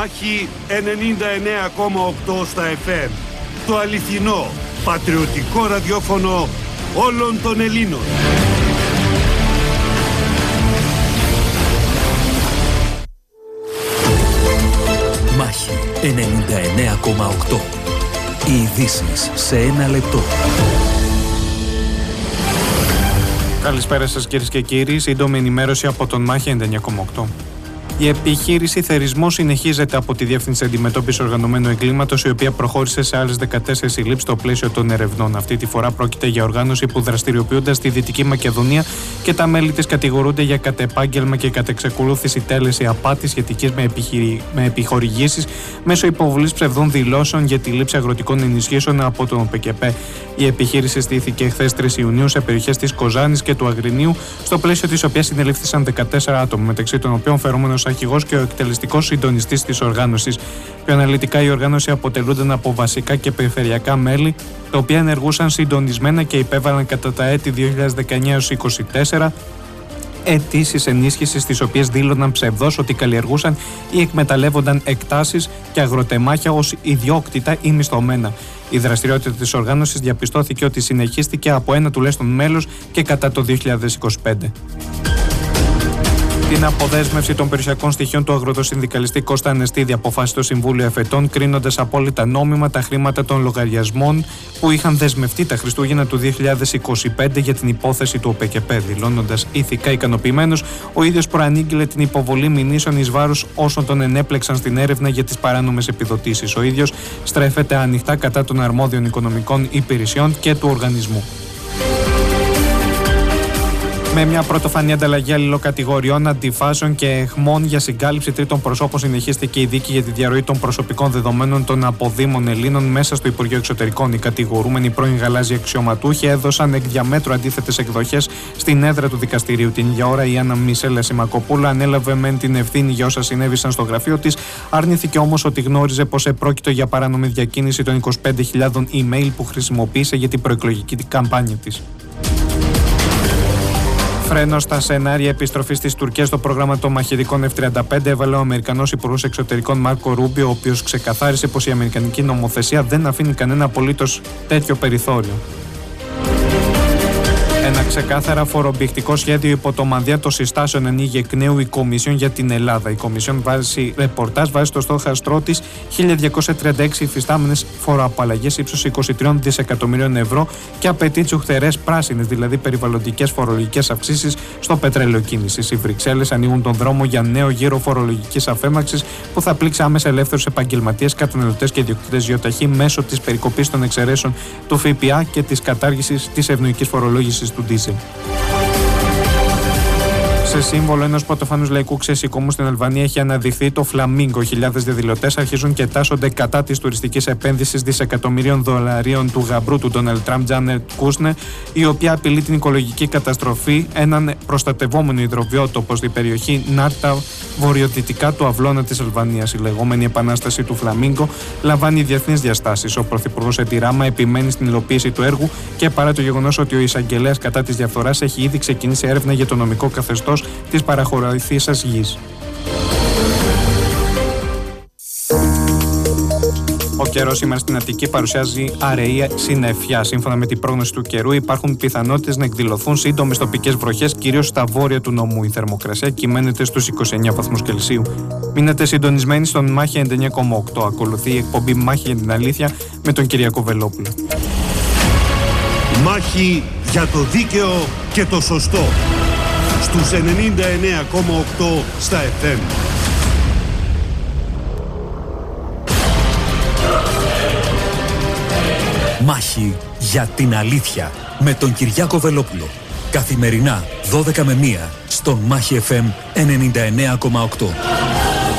Μάχη 99,8 στα FM. Το αληθινό, πατριωτικό ραδιόφωνο όλων των Ελλήνων. Μάχη 99,8. Οι ειδήσεις σε ένα λεπτό. Καλησπέρα σας κυρίες και κύριοι, σύντομη ενημέρωση από τον Μάχη 99,8. Η επιχείρηση Θερισμός συνεχίζεται από τη Διεύθυνση Αντιμετώπισης Οργανωμένου Εγκλήματος, η οποία προχώρησε σε άλλες 14 συλλήψεις στο πλαίσιο των ερευνών. Αυτή τη φορά πρόκειται για οργάνωση που δραστηριοποιούνται στη Δυτική Μακεδονία και τα μέλη της κατηγορούνται για κατεπάγγελμα και κατεξακολούθηση τέλεση απάτης σχετικής με επιχορηγήσεις μέσω υποβολής ψευδών δηλώσεων για τη λήψη αγροτικών ενισχύσεων από τον ΟΠΕΚΕΠΕ. Η επιχείρηση στήθηκε χθες 3 Ιουνίου σε περιοχές της Κοζάνης και του Αγρινίου, στο πλαίσιο της οποίας συνελήφθησαν 14 άτομα, μεταξύ των οποίων φερόμενος αρχηγός και ο εκτελεστικός συντονιστής της οργάνωσης. Πιο αναλυτικά, η οργάνωση αποτελούνταν από βασικά και περιφερειακά μέλη, τα οποία ενεργούσαν συντονισμένα και υπέβαλαν κατά τα έτη 2019-2024 αιτήσεις ενίσχυσης, τις οποίες δήλωναν ψευδώς ότι καλλιεργούσαν ή εκμεταλλεύονταν εκτάσεις και αγροτεμάχια ως ιδιόκτητα ή μισθωμένα. Η δραστηριότητα της οργάνωσης διαπιστώθηκε ότι συνεχίστηκε από ένα τουλάχιστον μέλος και κατά το 2025. Την αποδέσμευση των περιουσιακών στοιχείων του αγροτοσυνδικαλιστή Κώστα Ανεστίδη αποφάσισε το Συμβούλιο Εφετών, κρίνοντας απόλυτα νόμιμα τα χρήματα των λογαριασμών που είχαν δεσμευτεί τα Χριστούγεννα του 2025 για την υπόθεση του ΟΠΕΚΕΠΕ. Δηλώνοντας ηθικά ικανοποιημένος, ο ίδιος προανήγγειλε την υποβολή μηνύσεων εις βάρος όσων τον ενέπλεξαν στην έρευνα για τις παράνομες επιδοτήσεις. Ο ίδιος στρέφεται ανοιχτά κατά των αρμόδιων οικονομικών υπηρεσιών και του οργανισμού. Με μια πρωτοφανή ανταλλαγή αλληλοκατηγοριών, αντιφάσεων και αιχμών για συγκάλυψη τρίτων προσώπων, συνεχίστηκε η δίκη για τη διαρροή των προσωπικών δεδομένων των αποδήμων Ελλήνων μέσα στο Υπουργείο Εξωτερικών. Οι κατηγορούμενοι πρώην γαλάζιοι αξιωματούχοι έδωσαν εκ διαμέτρου αντίθετες εκδοχές στην έδρα του δικαστηρίου. Την ίδια ώρα, η Άννα Μισέλα Σιμακοπούλα ανέλαβε μεν την ευθύνη για όσα συνέβησαν στο γραφείο της, αρνήθηκε όμως ότι γνώριζε πως επρόκειτο για παράνομη διακίνηση των 25.000 email που χρησιμοποίησε για την προεκλογική καμπάνια της. Φρένο στα σενάρια επιστροφής της Τουρκίας στο πρόγραμμα των μαχητικών F-35 έβαλε ο Αμερικανός Υπουργός Εξωτερικών Μάρκο Ρούμπιο, ο οποίος ξεκαθάρισε πως η αμερικανική νομοθεσία δεν αφήνει κανένα απολύτως τέτοιο περιθώριο. Ένα ξεκάθαρα φορομπηχτικό σχέδιο υπό το μανδύα των συστάσεων ανοίγει εκ νέου η Κομισιόν για την Ελλάδα. Η Κομισιόν βάζει ρεπορτάζ, βάζει στο στόχαστρό της 1.236 υφιστάμενες φοροαπαλλαγές ύψους 23 δισεκατομμυρίων ευρώ και απαιτεί τσουχτερές πράσινες, δηλαδή περιβαλλοντικές φορολογικές αυξήσεις στο πετρέλαιο κίνησης. Οι Βρυξέλλες ανοίγουν τον δρόμο για νέο γύρο φορολογικής αφέμαξης που θα πλήξει άμεσα ελεύθερους επαγγελματίες, καταναλωτές και ιδιοκτήτες γιοταχή μέσω της περικοπής των εξαιρέσεων του ΦΠΑ και της κατάργησης της ευνοϊκής φορολόγησης του ντίζελ. Σε σύμβολο ενός πρωτοφανούς λαϊκού ξεσηκωμού στην Αλβανία έχει αναδειχθεί το φλαμίγκο. Χιλιάδες διαδηλωτές αρχίζουν και τάσσονται κατά της τουριστικής επένδυσης δισεκατομμυρίων δολαρίων του γαμπρού του Ντόναλντ Τραμπ, Τζάνετ Κούσνερ, η οποία απειλεί την οικολογική καταστροφή, έναν προστατευόμενο υδροβιότοπο στην περιοχή Νάρτα, βορειοδυτικά του αυλώνα της Αλβανίας. Η λεγόμενη επανάσταση του φλαμίγκο λαμβάνει διεθνείς διαστάσεις. Ο Πρωθυπουργός Ετιράμα επιμένει στην υλοποίηση του έργου και παρά το γεγονός ότι ο εισαγγελέας κατά της διαφθοράς έχει ήδη ξεκινήσει έρευνα για το νομικό καθεστώς της παραχωρηθήσας γης. Ο καιρός σήμερα στην Αττική παρουσιάζει αραιή συννεφιά. Σύμφωνα με την πρόγνωση του καιρού, υπάρχουν πιθανότητες να εκδηλωθούν σύντομες τοπικές βροχές, κυρίως στα βόρεια του νομού. Η θερμοκρασία κυμαίνεται στους 29 βαθμούς Κελσίου. Μείνετε συντονισμένοι στον Μάχη 99,8. Ακολουθεί η εκπομπή Μάχη για την Αλήθεια με τον Κυριάκο Βελόπουλο. Μάχη για το δίκαιο και το σωστό. Στους 99,8 στα FM. Μάχη για την αλήθεια με τον Κυριάκο Βελόπουλο. Καθημερινά 12 με 1 στον Μάχη FM 99,8.